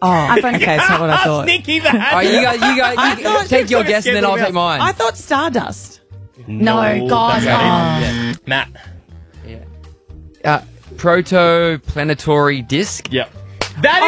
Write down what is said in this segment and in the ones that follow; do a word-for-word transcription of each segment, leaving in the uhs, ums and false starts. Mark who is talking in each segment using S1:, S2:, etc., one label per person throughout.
S1: Oh, okay, that's not what I thought.
S2: Nikki, that.
S3: Oh, you guys, you guys,
S1: I
S3: you
S1: thought-
S3: take your guess and then I'll take mine.
S1: I thought Stardust.
S4: No, God.
S2: Yeah. Matt.
S3: Uh, protoplanetary disc.
S2: Yep. That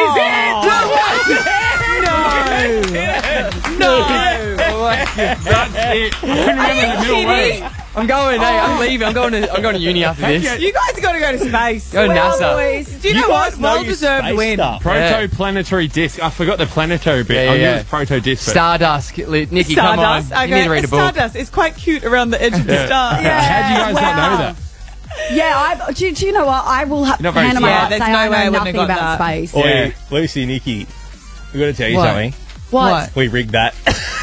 S2: is it!
S1: No.
S2: No!
S5: That's it. I couldn't remember the middle word.
S3: I'm going. Hey, I'm leaving. I'm going to. I'm going to uni after this.
S1: You guys got to go to space.
S3: Go to
S1: Well,
S3: NASA.
S1: boys, do you,
S2: You
S1: know
S2: guys
S1: what?
S2: know
S1: Well
S2: your
S1: deserved
S2: space
S1: win.
S2: stuff.
S5: Protoplanetary disc. I forgot the planetary bit.
S3: Yeah,
S5: I knew
S3: yeah.
S5: it was proto disc. but-
S3: Stardust. Li- Nikki,
S1: Stardust.
S3: come on.
S1: Okay.
S3: You need to read a book.
S1: Stardust. It's quite cute around the edge of the star.
S5: How'd you guys not know
S4: Wow.
S5: that?
S4: Yeah, I, do, do you know what? I will ha-
S5: Not very
S4: hand on
S5: smart.
S4: my
S1: Yeah,
S4: heart
S1: there's
S4: say
S1: no
S4: I
S1: way I
S4: know
S1: wouldn't
S4: nothing
S1: have got
S4: about
S1: that.
S4: space.
S2: Oi,
S5: Yeah.
S2: Lucy, Nikki, we got to tell you
S1: What?
S2: something.
S4: What?
S2: We rigged that.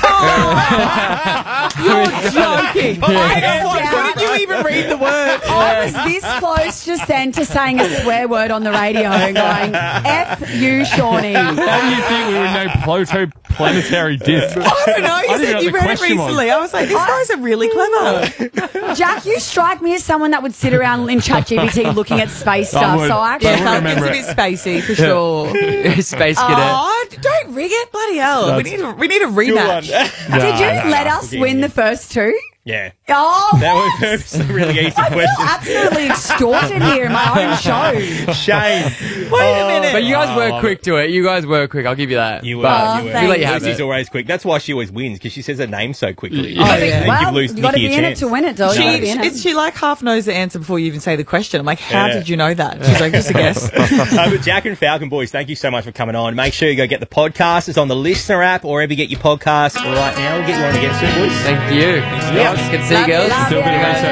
S1: You're joking. I what, couldn't you even read the words?
S4: I was this close just then to saying a swear word on the radio and going, F you, Shawnee.
S5: How do you think we would know protoplanetary disc?
S1: I don't know. You
S5: I didn't know
S1: said
S5: what
S1: you
S5: the
S1: read it
S5: question was.
S1: recently. I was like, these guys are really clever.
S4: Jack, you strike me as someone that would sit around in ChatGPT looking at space
S5: I
S4: stuff.
S5: would.
S4: So I actually
S5: I
S1: Yeah,
S5: wouldn't
S1: it's
S5: remember
S1: a
S5: it.
S1: bit spacey for sure.
S3: Space cadet.
S1: Oh, don't rig it, bloody hell! We need a, we need a rematch.
S4: Did you let us win the first two?
S2: Yeah.
S4: Oh,
S2: That was purposely really easy
S4: I feel
S2: question.
S4: absolutely extorted here in my own show.
S2: Shame.
S1: Wait a minute.
S3: But you guys
S5: Oh, I
S3: were
S5: love
S3: quick to it. You guys were quick. I'll give you that.
S2: You were.
S3: But
S2: you were.
S4: thanks.
S3: we let you have
S2: Lucy's
S3: it.
S2: always quick. That's why she always wins, because she says her name so quickly.
S3: Oh,
S2: And
S1: yeah.
S2: give
S4: Well,
S2: Lucy
S4: you got to
S2: Nikki
S4: be
S2: a
S4: in it
S2: chance.
S4: to win it, dog.
S1: She,
S4: You gotta be in it.
S1: it's, she like half knows the answer before you even say the question. I'm like, how
S2: Yeah.
S1: did you know that? She's like, just a guess.
S2: Uh, but Jack and Falcon boys, thank you so much for coming on. Make sure you go get the podcast. It's on the Listener app or wherever you get your podcast right now. We'll get you on again soon, boys.
S3: Thank you. Thanks, guys. Good to see you, girls.
S4: Love
S5: Still a bit of
S4: ya.
S5: research.